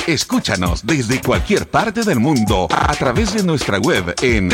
Escúchanos desde cualquier parte del mundo a través de nuestra web en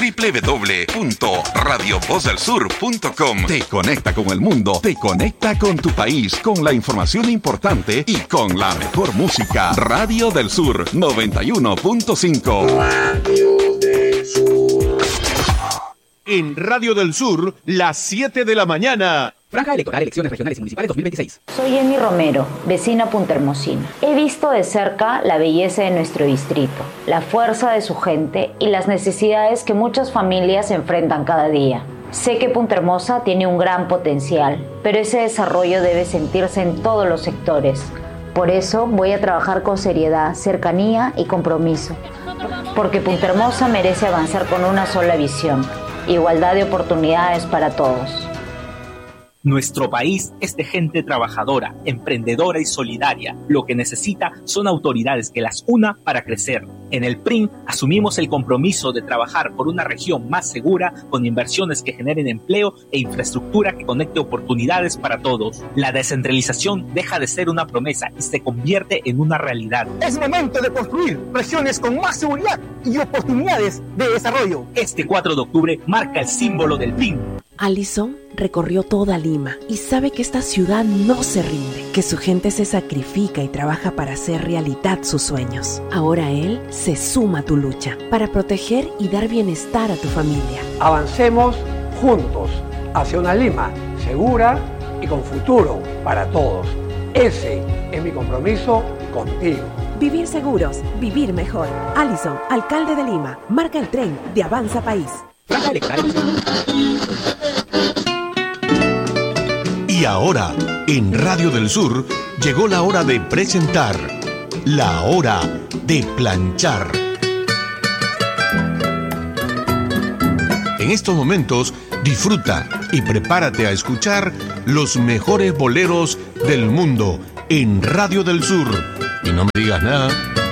www.radiovozelsur.com. Te conecta con el mundo, te conecta con tu país, con la información importante y con la mejor música. Radio del Sur 91.5. Radio del Sur. En Radio del Sur, las 7 de la mañana. Franja electoral, elecciones regionales y municipales 2026. Soy Emi Romero, vecina puntahermosina. He visto de cerca la belleza de nuestro distrito, la fuerza de su gente y las necesidades que muchas familias enfrentan cada día. Sé que Punta Hermosa tiene un gran potencial, pero ese desarrollo debe sentirse en todos los sectores. Por eso voy a trabajar con seriedad, cercanía y compromiso. Porque Punta Hermosa merece avanzar con una sola visión: igualdad de oportunidades para todos. Nuestro país es de gente trabajadora, emprendedora y solidaria. Lo que necesita son autoridades que las una para crecer. En el PRIN asumimos el compromiso de trabajar por una región más segura, con inversiones que generen empleo e infraestructura que conecte oportunidades para todos. La descentralización deja de ser una promesa y se convierte en una realidad. Es momento de construir regiones con más seguridad y oportunidades de desarrollo. Este 4 de octubre marca el símbolo del PRIN. Alison recorrió toda Lima y sabe que esta ciudad no se rinde, que su gente se sacrifica y trabaja para hacer realidad sus sueños. Ahora él se suma a tu lucha para proteger y dar bienestar a tu familia. Avancemos juntos hacia una Lima segura y con futuro para todos. Ese es mi compromiso contigo. Vivir seguros, vivir mejor. Alison, alcalde de Lima, marca el tren de Avanza País. Franja electoral. Y ahora, en Radio del Sur, llegó la hora de presentar La Hora de Planchar. En estos momentos, disfruta y prepárate a escuchar los mejores boleros del mundo en Radio del Sur. Y no me digas nada.